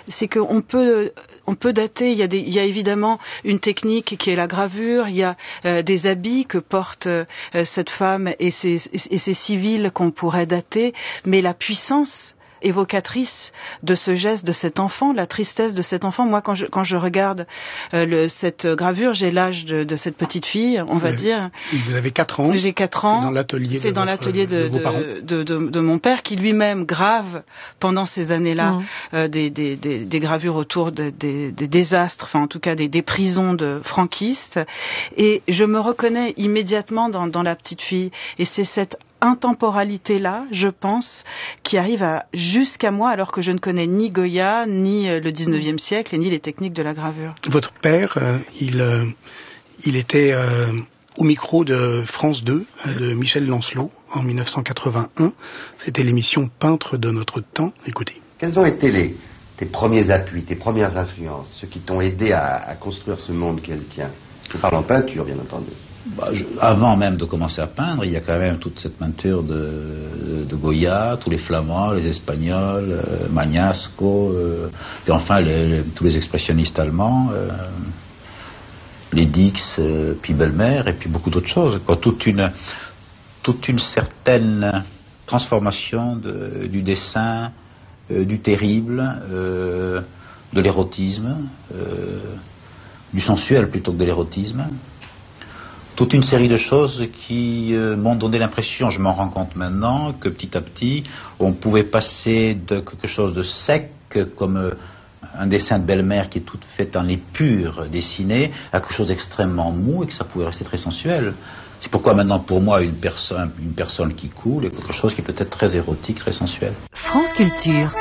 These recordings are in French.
c'est qu'on peut dater. Il y a évidemment une technique qui est la gravure. Il y a des habits que porte cette femme et ces civils qu'on pourrait dater, mais la puissance évocatrice de ce geste de cet enfant, la tristesse de cet enfant. Moi, quand je regarde cette gravure, j'ai l'âge de cette petite fille, on va dire. Vous avez 4 ans. J'ai 4 ans. C'est dans l'atelier de vos parents. De mon père, qui lui-même grave pendant ces années-là des gravures autour des désastres, enfin en tout cas des prisons de franquistes. Et je me reconnais immédiatement dans la petite fille. Et c'est cette intemporalité-là, je pense, qui arrive jusqu'à moi, alors que je ne connais ni Goya, ni le 19e siècle, et ni les techniques de la gravure. Votre père, il était au micro de France 2, de Michel Lancelot, en 1981. C'était l'émission Peintres de notre temps. Écoutez. Quels ont été tes premiers appuis, tes premières influences, ceux qui t'ont aidé à construire ce monde qui est le tien? Je parle en peinture, bien entendu. Avant même de commencer à peindre, il y a quand même toute cette peinture de Goya, tous les Flamands, les Espagnols, Magnasco, et enfin tous les expressionnistes allemands, les Dix, puis Belmer, et puis beaucoup d'autres choses. Toute une certaine transformation du dessin, du terrible, de l'érotisme, du sensuel plutôt que de l'érotisme. Toute une série de choses qui m'ont donné l'impression, je m'en rends compte maintenant, que petit à petit, on pouvait passer de quelque chose de sec, comme un dessin de belle-mère qui est tout fait en épure dessiné, à quelque chose d'extrêmement mou et que ça pouvait rester très sensuel. C'est pourquoi maintenant, pour moi, une personne qui coule est quelque chose qui peut être très érotique, très sensuel. France Culture.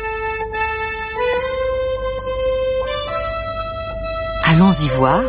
Allons-y voir.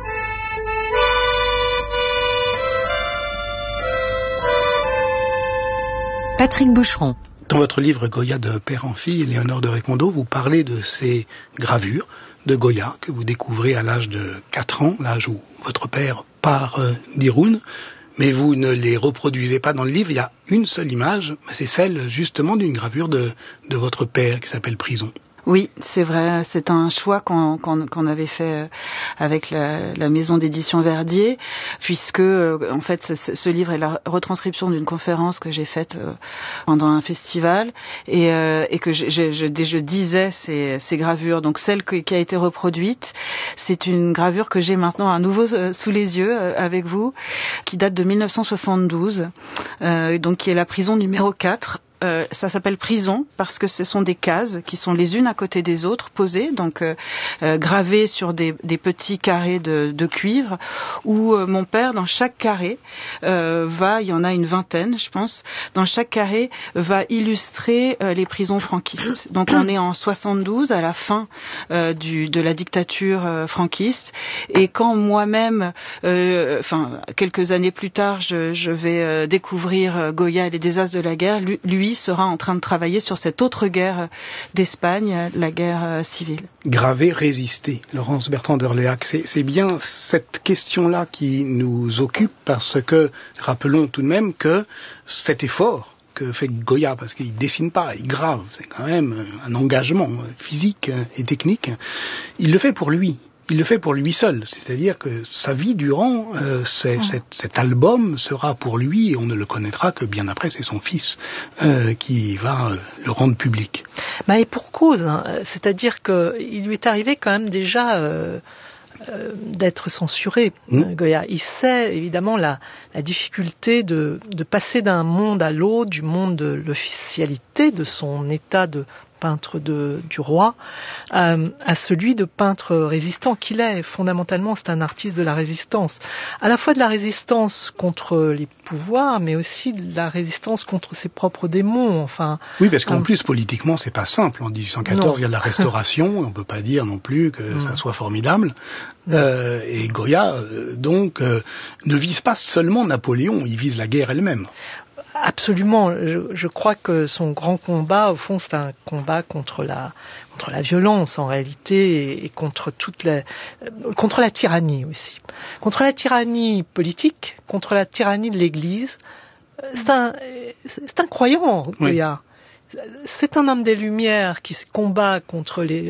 Patrick Boucheron. Dans votre livre Goya de père en fille, Léonore de Récondo, vous parlez de ces gravures de Goya que vous découvrez à l'âge de 4 ans, l'âge où votre père part d'Irun, mais vous ne les reproduisez pas dans le livre. Il y a une seule image, c'est celle justement d'une gravure de votre père qui s'appelle Prison. Oui, c'est vrai, c'est un choix qu'on avait fait avec la maison d'édition Verdier, puisque en fait ce livre est la retranscription d'une conférence que j'ai faite pendant un festival et que je disais ces gravures. Donc celle qui a été reproduite, c'est une gravure que j'ai maintenant à nouveau sous les yeux avec vous, qui date de 1972, donc qui est la prison numéro 4. Ça s'appelle prison parce que ce sont des cases qui sont les unes à côté des autres, posées, donc gravées sur des petits carrés de cuivre, où mon père, dans chaque carré, il y en a une vingtaine, je pense, dans chaque carré va illustrer les prisons franquistes. Donc on est en 72, à la fin de la dictature franquiste, et quand moi-même, quelques années plus tard, je vais découvrir Goya et les désastres de la guerre, lui sera en train de travailler sur cette autre guerre d'Espagne, la guerre civile. Graver, résister. Laurence Bertrand d'Orléac, c'est bien cette question-là qui nous occupe, parce que, rappelons tout de même que cet effort que fait Goya, parce qu'il dessine pas, il grave, c'est quand même un engagement physique et technique, il le fait pour lui. Il le fait pour lui seul, c'est-à-dire que sa vie durant, cet album sera pour lui, et on ne le connaîtra que bien après, c'est son fils qui va le rendre public. Et pour cause, hein. C'est-à-dire qu'il lui est arrivé quand même déjà d'être censuré, Goya. Il sait évidemment la difficulté de passer d'un monde à l'autre, du monde de l'officialité, de son état de peintre du roi, à celui de peintre résistant qu'il est. Fondamentalement, c'est un artiste de la résistance. À la fois de la résistance contre les pouvoirs, mais aussi de la résistance contre ses propres démons. Enfin, oui, parce qu'en plus, politiquement, c'est pas simple. En 1814, il y a la Restauration, on peut pas dire non plus que ça soit formidable. Et Goya, ne vise pas seulement Napoléon, il vise la guerre elle-même. Absolument. Je crois que son grand combat, au fond, c'est un combat contre la violence, en réalité, et contre contre la tyrannie aussi. Contre la tyrannie politique, contre la tyrannie de l'Église. C'est un croyant, Goya. Oui. C'est un homme des Lumières qui combat contre les